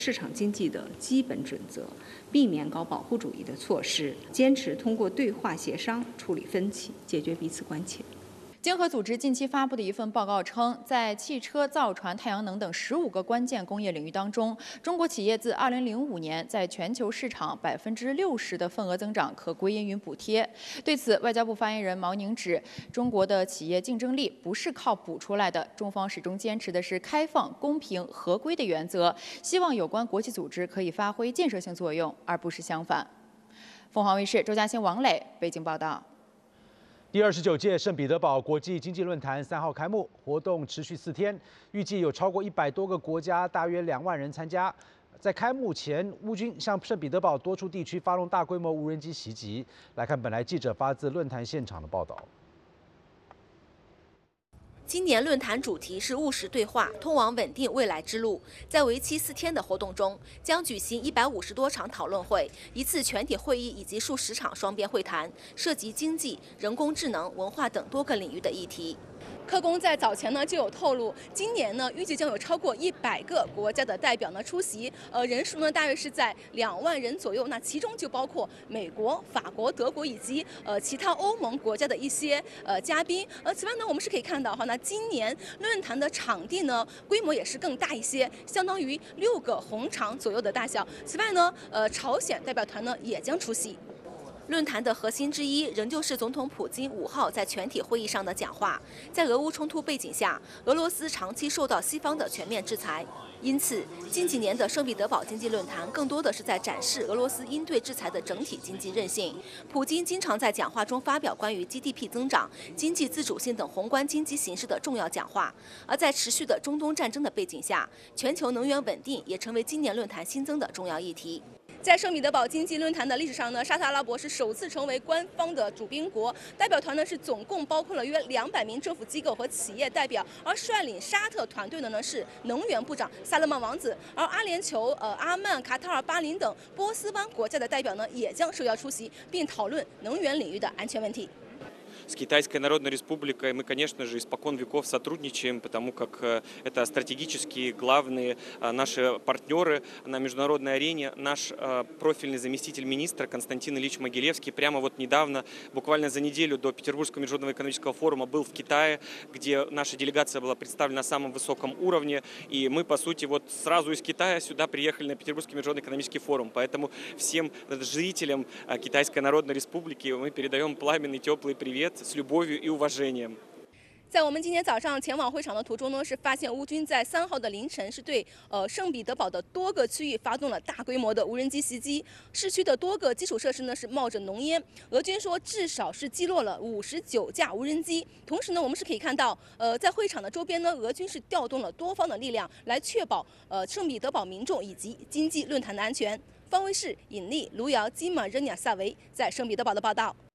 市场经济的基本准则，避免搞保护主义的措施，坚持通过对话协商处理分歧，解决彼此关切。 经合组织近期发布的一份报告称，在汽车、造船、太阳能等15个关键工业领域当中，中国企业自2005年在全球市场60%的份额增长可归因于补贴。对此，外交部发言人毛宁指，中国的企业竞争力不是靠补出来的，中方始终坚持的是开放、公平、合规的原则，希望有关国际组织可以发挥建设性作用，而不是相反。凤凰卫视周嘉欣、王磊北京报道。 第29届圣彼得堡国际经济论坛3号开幕，活动持续4天，预计有超过100多个国家，大约2万人参加。在开幕前，乌军向圣彼得堡多处地区发动大规模无人机袭击。来看本台记者发自论坛现场的报道。 今年论坛主题是务实对话，通往稳定未来之路。在为期4天的活动中，将举行150多场讨论会、1次全体会议以及数十场双边会谈，涉及经济、人工智能、文化等多个领域的议题。 科工在早前呢就有透露，今年呢预计将有超过100个国家的代表呢出席，人数呢大约是在2万人左右。那其中就包括美国、法国、德国以及其他欧盟国家的一些嘉宾。此外呢，我们是可以看到哈，那今年论坛的场地呢规模也是更大一些，相当于6个红场左右的大小。此外呢，朝鲜代表团呢也将出席。 论坛的核心之一仍旧是总统普京5号在全体会议上的讲话。在俄乌冲突背景下，俄罗斯长期受到西方的全面制裁，因此近几年的圣彼得堡经济论坛更多的是在展示俄罗斯应对制裁的整体经济韧性。普京经常在讲话中发表关于 GDP 增长、经济自主性等宏观经济形势的重要讲话。而在持续的中东战争的背景下，全球能源稳定也成为今年论坛新增的重要议题。 在圣彼得堡经济论坛的历史上呢，沙特阿拉伯是首次成为官方的主宾国，代表团呢是总共包括了约200名政府机构和企业代表，而率领沙特团队的呢是能源部长萨勒曼王子，而阿联酋、阿曼、卡塔尔、巴林等波斯湾国家的代表呢也将受邀出席，并讨论能源领域的安全问题。 С Китайской Народной Республикой мы, конечно же, испокон веков сотрудничаем, потому как это стратегические главные наши партнеры на международной арене. Наш профильный заместитель министра Константин Ильич Могилевский прямо вот недавно, буквально за неделю до Петербургского международного экономического форума, был в Китае, где наша делегация была представлена на самом высоком уровне. И мы, по сути, вот сразу из Китая сюда приехали на Петербургский международный экономический форум. Поэтому всем жителям Китайской Народной Республики мы передаем пламенный, теплый привет с любовью и уважением。 在我们今天早上前往会场的途中呢，是发现乌军在3号的凌晨是对圣彼得堡的多个区域发动了大规模的无人机袭击，市区的多个基础设施呢是冒着浓烟。俄军说至少是击落了59架无人机。同时呢，我们是可以看到，在会场的周边呢，俄军是调动了多方的力量来确保圣彼得堡民众以及经济论坛的安全。方卫视尹丽、卢瑶、基马、热尼亚萨维在圣彼得堡的报道。